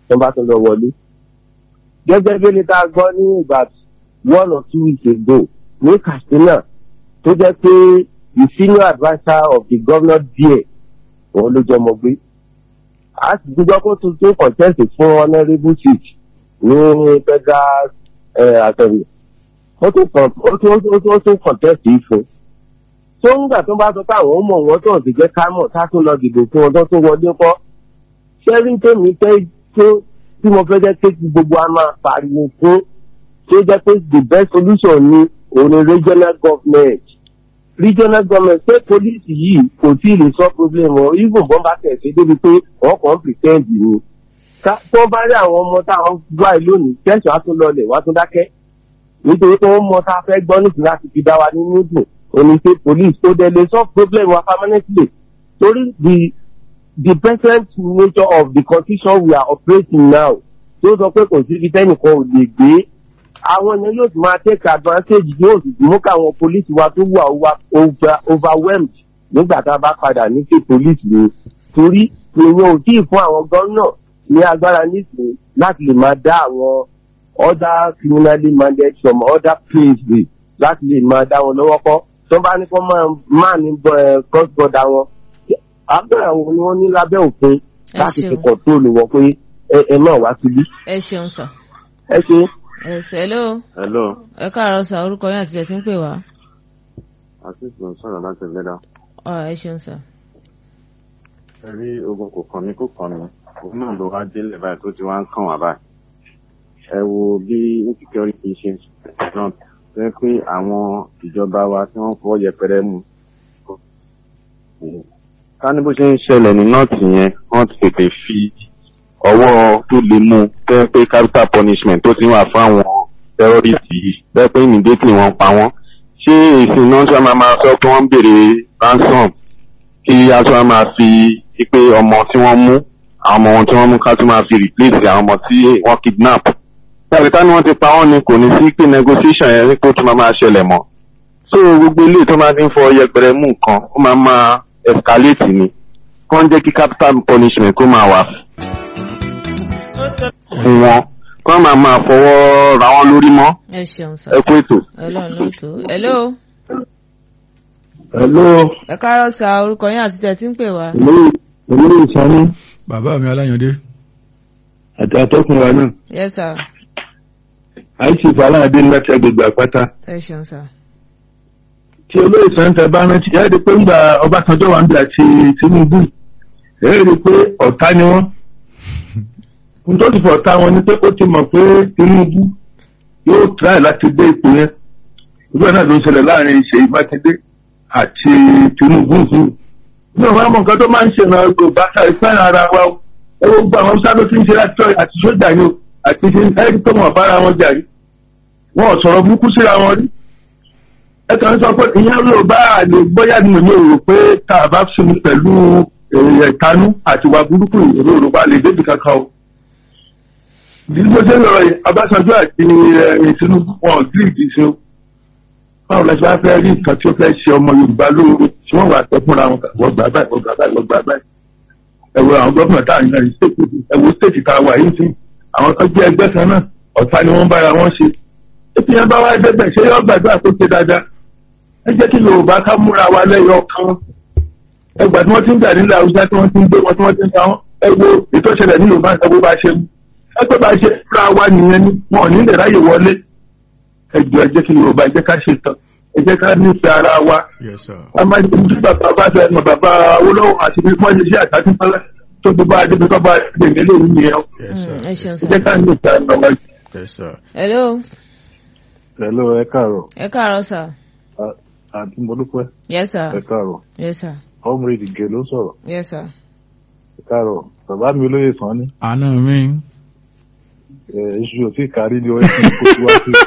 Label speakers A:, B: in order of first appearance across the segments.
A: tó bá tún lọ wọlé. Gẹ́gẹ́ bí ní ta gbọ́ ní ìgbà 1 or 2 weeks ago ní Katsina tó jẹ́ pé the senior adviser of the governor there òun ló jọmọ gbé. A sì gbọ́ kó tuntun contest fún honourable seat ní federal assembly. Ó tún contest yìí fún. Tó ń gbà tó bá sọ pé àwọn ọmọ wọn tó ń sì jẹ́ ká mọ̀ ká tó lọ dìbò fún wọn tó tún wọlé kọ́. Ṣẹ́rí tèmi fẹ́ tó tí mo fẹ́ jẹ́ pé gbogbo a máa pariwo fún tó jẹ́ pé the best solution ni òun ni regional government. Regional government pé police yìí kò tí ì lè sọ problem wọn even bọ́n bá tẹ̀ sí débi pé wọ́n kàn ń pretend ni. Tó bá rí àwọn ọmọ táwọn wá lónìí tẹ̀sán á tún lọlẹ̀ wá tún dákẹ́. Nítorí pé wọ́n mọ tá a fẹ́ gbọ́ nítorí láti fi dá wa nínú dùn. Òní pé police tó dẹ̀ lè solve problem wa permanently. Torí the present nature of the condition we are operating now tó sọ pé kò sí ibi tẹ́nìkan ò lè gbé. Àwọn èèyàn yóò ti máa take advantage yóò sì mú káwọn police wa tó wà overwhelmed nígbà tá a bá padà ní sí police ni. Torí èèyàn ò tíì fún àwọn gómìnà ní agbára nísìnyí láti lè máa dá àwọn other criminally minded from other places láti lè máa dá wọn lọ́wọ́ kọ́. Tó bá ní kó máa ní cross border wọn. Agbára wọn ni wọ́n ní lábẹ́ òfin láti fi control wọn pé ẹ náà wá síbí.
B: Ẹ ṣeun sà.
A: Ẹ ṣe.
B: Hello.
C: Hello.
B: Ẹ káàárọ̀ sà, orúkọ yín àti ilẹ̀ tí ń pè wá.
C: Àtúntò sọ̀rọ̀ láti lẹ́dà.
B: Ẹ ṣeun sà.
C: Ẹ rí ogun kò kàn mí kò kàn mí. Òun náà ló wá délẹ̀ báyìí tó ti wá ń kàn wá báyìí. Ẹ wo bí insecurity ṣe ń ṣe fẹ́ pé àwọn ìjọba wa tí wọ́n fọwọ́ yẹpẹrẹ mú. Ká ní bó ṣe ń ṣẹlẹ̀ ní nọ́ọ̀tì yẹn, wọ́n ti tètè fi ọwọ́ tó lè mú fẹ́ pé capital punishment tó ti wà fún àwọn terrorist yìí fẹ́ pé immediately wọ́n pa wọ́n. Ṣé èsì náà ṣe máa sọ pé wọ́n ń béèrè ransom kí aṣọ máa fi pé ọmọ tí wọ́n mú àwọn ọmọ tí wọ́n mú ká tún máa fi replace àwọn ọmọ tí wọ́n kidnap. Tàbítà ni wọ́n ti pa wọ́n ni kò ní sí pé negotiation yẹn nípò tó máa ṣẹlẹ̀ mọ́. So gbogbo ilé tó máa ti ń fọ yẹpẹrẹ mú nǹkan ó máa escalate ni. Kọ́ ń jẹ́ kí capital punishment kó máa wà fún wọn. Kọ́ máa fọwọ́ ra wọn lórí mọ́.
B: Ẹ ṣeun sà.
C: Ẹ kú ètò.
B: Ọlọ́run ló tó. Hello.
A: Hello.
B: Ẹ káàárọ̀ sà, orúkọ yín àti ilẹ̀ tí ń pè wá.
A: Èmi ní ìsọ́ní.
D: Bàbá mi Aláyàndé.
A: Àti atọ́kùn wa náà.
B: Yes sir.
A: Àìsí Fàlàdé láti agbègbè àpáta.
B: Ẹ ṣeun sà.
A: Tí olóyè Sàǹtà bá rántí jáde pé ńgbà Ọbásanjọ́ wà ń bẹ̀ àti Tinubu, èyí rí i pé ọ̀tá ni wọ́n. Nítorí fún ọ̀tá wọn ni pé ó ti mọ̀ pé Tinubu yóò tíráì láti dé ipò yẹn. Ìgbà náà ló ń ṣẹlẹ̀ láàrin Ṣèyí Mákindé àti Tinubu fún. Ní ọ̀rọ̀ àwọn nǹkan tó máa ń ṣe náà Yorùbá sáré fẹ́ràn ara wa o. Ẹ wo gbọ́ àwọn sáré tí ń ṣe láti àti sójà ni o àti ẹni tó mọ̀ bára wọn jà rí. Wọ́n ò sọ̀rọ̀ burúkú síra wọn rí. Ẹ kàn ń sọ pé ìyẹn Yorùbá àlè bóyá ni mo rò pé tá a bá sinmi pẹ̀lú ẹ̀tanú àti ìwà burúkú ìró Yorùbá lè débi kankan o. Ìdílé ṣe ń lọ Ọbásanjọ́ àti Tinubu wọn ò tí ì dì sí o. Báwo la ṣe wá fẹ́ rí nǹkan tí ó fẹ́ ṣe ọmọ Yorùbá lóore tí wọ́n wà sọ fúnra wọn wọ́n gbà báyìí wọ́n gbà báyìí wọ́n gbà báyìí. Ẹ wo àwọn gómìnà tá à ń yan stéètì tá a wà yìí sí àwọn tó jẹ́ ẹgbẹ́ kan náà ọ̀tá ni wọ́n bára wọn ṣe. Ètò yẹn bá wá dẹ́gbẹ̀ ṣé yọ gbàdúrà tó ṣe dáadáa. Ẹ jẹ́ kí Yorùbá ká múra wa lẹ́yọ kan. Ẹgbà tí wọ́n ti ń gbà nílẹ̀ Haúsá tí wọ́n ti ń gbé wọn tí wọ́n ti ń ta wọn. Ẹ wo ètò ìṣẹ̀lẹ̀ ní Yorùbá ẹ wo bá ṣe mú. Ẹ pé bá ṣe fúra wa nìyẹn ni wọn ò ní lè ráyè wọlé. Ẹ jọ ẹ jẹ́ kí Yorùbá ẹ jẹ́ ká ṣe tán. Ẹ jẹ́ ká nífẹ̀ẹ́ ara wa. A máa ń tẹ́jú bàbá bá fẹ́ mọ̀ bàbá Awólọ́wọ̀ àti bí wọ́n ṣe ṣe àtàkùnfẹ́lẹ́ tó bí bá adébí kọ́ bá dèmí lórí nìyẹn. Ẹ jẹ́ ká nífẹ̀ẹ́ ara wa.
B: Hello.
C: Hello, ẹ káàárọ̀.
B: Ẹ káàárọ̀ sà.
C: Àǹtí Modúpẹ́.
B: Yes sir.
C: Ẹ káàárọ̀.
B: Yes sir.
C: Ọmọ ìdìgẹ ló sọ̀rọ̀.
B: Yes sir.
C: Ẹ káàárọ̀. Bàbá mi olóyè sàn ni.
D: Àná mi.
C: Iṣu ò tí kárí ní orí kò tí wá sí.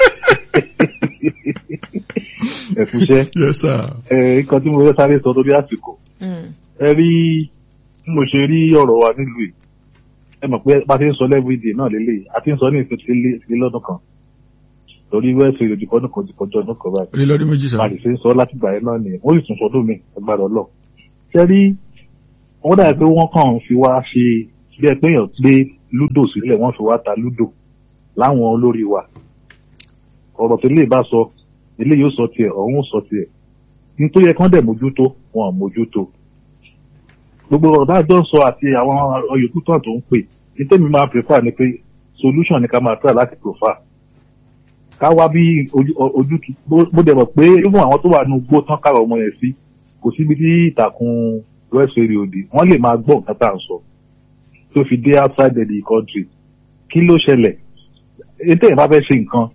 C: Ẹ fúnṣẹ́.
D: Yes sir.
C: Nǹkan tí mo fẹ́ sáré sọ lórí àsìkò. Ẹ rí bí mo ṣe rí ọ̀rọ̀ wa nílùú yìí. Ẹ mọ̀ pé bá ti ń sọ everyday náà lélẹ̀ àti ń sọ ní ìfẹ́ lọ́dún kan. Torí wẹ́ẹ̀sì ìdìkọ́ ọdún kan ti kọjá ọdún kan báyìí.
D: Orí lọ́dún méjì sọ.
C: Màdì ṣe ń sọ láti gbà yẹn náà nìyẹn. Wọ́n sì tún sọdún mi agbára ọlọ́. Ṣé rí wọ́n dàbí pé wọ́n kàn fi wá ṣe bí ẹ pé èèyàn gbé
E: lúdò sílẹ̀ wọ́n fi wá ta lúdò láwọn olórí wa ọ̀rọ̀ tó lè bá sọ ilé yóò sọ tiẹ̀ ọ̀hún ó sọ tiẹ̀ ní tó yẹ kán dẹ̀ mójútó wọn ò mójútó gbogbo ọ̀rọ̀ bá jọ ń sọ àti àwọn ọyọ̀kú tán tó ń pè ní tèmi máa prefer ni pé solution ni ká máa try láti prefer ká wá bí ojútùú mo dẹ̀ mọ̀ pé even àwọn tó wà ní ugbó tán kára ọmọ yẹn sí kò síbi tí ìtàkùn west radio òdì wọ́n lè máa gbọ́ nǹkan tá à ń sọ tó fi dé outside the country kí ló ṣẹlẹ̀ téèyàn bá fẹ́ ṣe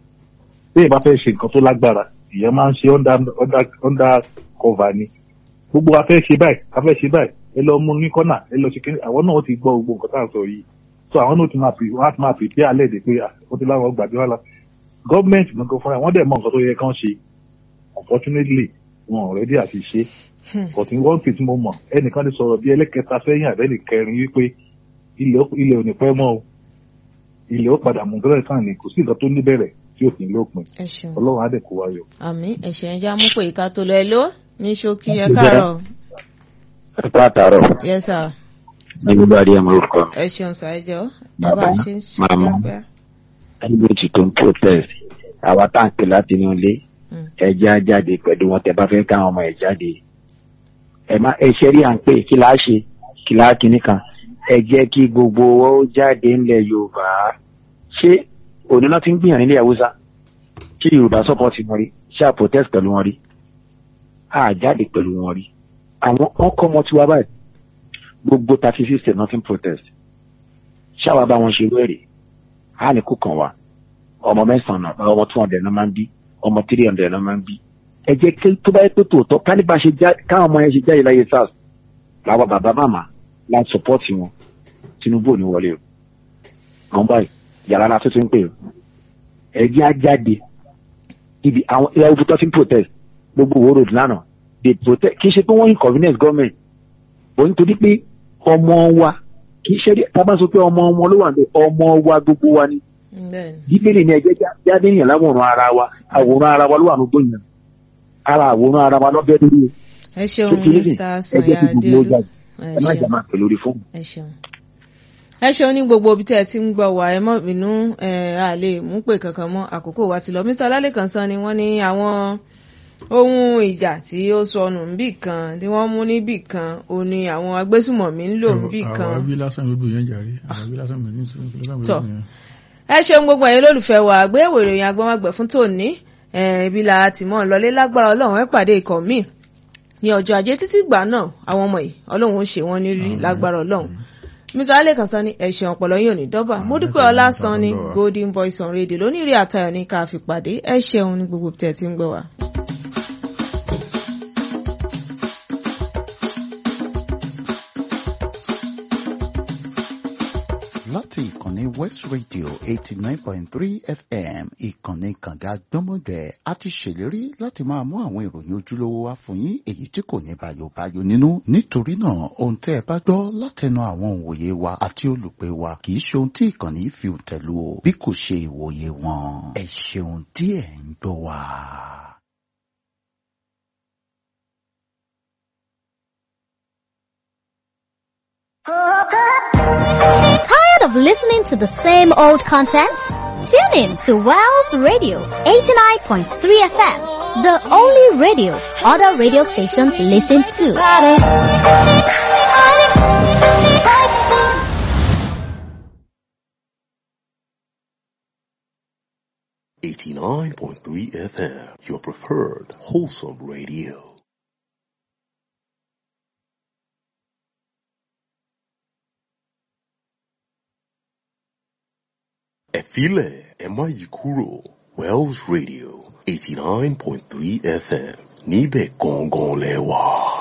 E: nǹkan tó lágbára ìyẹn máa ń ṣe under cover ni gbogbo a fẹ́ ṣe báyìí ẹ lọ mú ní kọ́nà ẹ lọ ṣe kí àwọn náà ti gbọ́ gbogbo nǹkan tá à ń sọ yìí so àwọn náà ti máa pè alẹ́ dè pé wọ́n ti láwọn gbàgbé wà lá gọ́ọ̀mẹ̀ntì nǹkan fúnra wọ́n dẹ̀ mọ nǹkan tó yẹ kán ṣe unfortunately wọn ò rẹ́dí àti ṣe but in one thing tí mo mọ̀ ẹnìkan ti sọ̀rọ̀ bí ẹlẹ́kẹta sẹ́yìn àbẹ́ni kẹrin wípé ilẹ̀ ò ní pẹ́ mọ́ o ilẹ̀ ó padà mú gẹ́rẹ́ kan ní kò sí nǹkan tó níbẹ̀rẹ̀ tí ò ní lópin ọlọ́run á dẹ̀ kó wa yọ.
B: àmín ẹ̀ṣẹ̀ ẹja mú pé ìka tó lọ ẹ ló ní ṣókí ẹ káàárọ̀.
C: ẹ káàárọ̀.
B: yes sir.
C: everybody am orúkọ.
B: ẹ ṣeun sọ ẹ jọ ẹ bá ṣe ń ṣe lápẹ́.
C: ẹnìbòjì tó ń protest àwa táǹkì láti inú ilé ẹjẹ́ á jáde pẹ̀lú wọn tẹ bá fẹ́ káwọn ọmọ ẹ̀ jáde ẹ ṣe rí à ń pè kí láá ṣe kí láá kíní kan ẹ jẹ́ kí gbogbo ó jáde ńlẹ̀ yorùbá ṣé òní náà ti ń gbìyànjú nílẹ̀ haúsá kí yorùbá support wọn rí ṣé à protest pẹ̀lú wọn rí à jáde pẹ̀lú wọn rí àwọn ọkọ̀ ọmọ tiwa báyìí gbogbo 36 state nothing protest ṣáwa bá wọn ṣe wẹ́rẹ̀ á ní kó kàn wá ọmọ 900 ọmọ 200 náà máa ń bí ọmọ 300 náà máa ń bí ẹ jẹ́ kí tó bá yẹ pé tòótọ́ kálíbà ṣe já káwọn ọmọ yẹn ṣe jáde láyé sars làwọn bàbá màmá láti sọpọ́ọ̀tì wọn Tinubu ò ní wọlé o àwọn báyìí yàrá la tó ti ń pè o ẹ jẹ́ á jáde ibi àwọn ilé ìwé tó ti ń protest gbogbo wo road lánàá they protest kì í ṣe pé wọ́n inconvenience government bó nítorí pé ọmọ wa kì í ṣe tábà sọ pé ọmọ wọn ló wà ní ọmọ wa gbogbo wa ni bíbélì ni ẹjẹ jáde yàn láwòrán ara wa àwòrán ara wa ló wà ní gbóyàn ara àwòrán ara wa lọ́bẹ̀ lórí o.
B: ẹ ṣeun Mr. Sanya Adeolu
C: ẹ má jà máa pè lórí fóònù.
B: ẹ ṣeun ní gbogbo ibi tẹ́ ẹ ti ń gbọ́ wá ẹ mọ̀ bínú a lè mú pè kankan mọ́ àkókò wa ti lọ Mr. Ọlálẹ́kan sọ ni wọ́n ní àwọn ohun ìjà tí ó sọnù níbì kan tí wọ́n mú níbì kan ó ní àwọn agbésùmọ̀mí ń lò níbì kan.
D: àwọn abí lásán gbogbo yẹn jàre àwọn abí lásán gbogbo yẹn.
B: tọ́ ẹ ṣeun gbogbo ẹ̀yin olólùfẹ́ wa àgbéyẹ̀wò ìròyìn agbọ́nmágbẹ̀ fún tòní ibi la ti mọ́ lọlé lágbára ọlọ́run ẹ pàdé ikọ̀ míì ní ọjọ́ ajé títí gbà náà àwọn ọmọ yìí ọlọ́run ó ṣe wọ́n ní rí lágbára ọlọ́run. Mr. Ọlálẹ́kan sọ ní ẹ̀ṣẹ̀ ọ̀pọ̀lọ́ yóò ní dọ́bà Módúpẹ́ Ọlásàn ní Golden Voice on Radio lónìí rí àtayọ̀ ní ká fi pàdé ẹ ṣeun ní gbogbo tẹ̀ tí ń gbọ́ wa.
F: láti ìkànnì West Radio 89.3 FM ìkànnì kànga gbọ́mọgbẹ́ a ti ṣèlérí láti máa mú àwọn ìròyìn ojúlówó wá fún yín èyí tí kò ní bàyòbáyò nínú nítorí náà ohun tẹ́ ẹ bá gbọ́ látẹnu àwọn òǹwòye wa àti olùpẹ̀ wa kì í ṣe ohun tí ìkànnì fi tẹ̀lú o bí kò ṣe ìwòye wọn ẹ ṣeun tí ẹ ń gbọ́ wa.
G: Tired of listening to the same old content? Tune in to Wells Radio 89.3 FM, the only radio other radio stations listen to.
H: 89.3 FM, your preferred wholesome radio. Efile Emayikuro, Wells Radio 89.3 FM, Nibe Gongon Lewa.